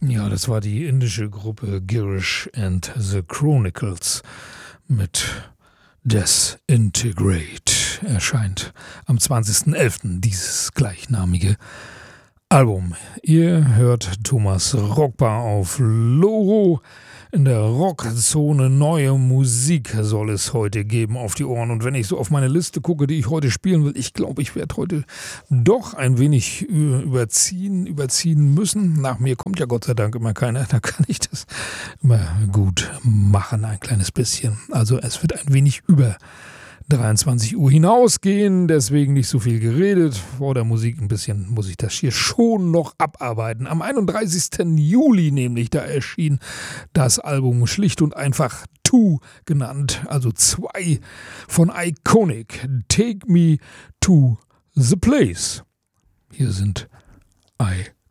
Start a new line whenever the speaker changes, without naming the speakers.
Ja, das war die indische Gruppe Girish and the Chronicles mit Desintegrate. Erscheint am 20.11. dieses gleichnamige Album. Ihr hört Thomas Rockbar auf Loro. In der Rockzone neue Musik soll es heute geben auf die Ohren. Und wenn ich so auf meine Liste gucke, die ich heute spielen will, ich glaube, ich werde heute doch ein wenig überziehen müssen. Nach mir kommt ja Gott sei Dank immer keiner. Da kann ich das immer gut machen, ein kleines bisschen. Also es wird ein wenig über 23 Uhr hinausgehen, deswegen nicht so viel geredet. Vor der Musik ein bisschen muss ich das hier schon noch abarbeiten. Am 31. Juli nämlich, da erschien das Album schlicht und einfach Two genannt, also 2 von Iconic. Take Me to the Place. Hier sind Iconic.